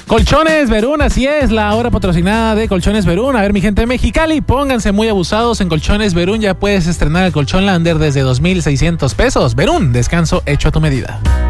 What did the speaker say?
Colchones Verún, así es, la hora patrocinada de Colchones Verún. A ver, mi gente de Mexicali, pónganse muy abusados. En Colchones Verún ya puedes estrenar el colchón Lander desde 2,600 pesos. Verún, descanso hecho a tu medida.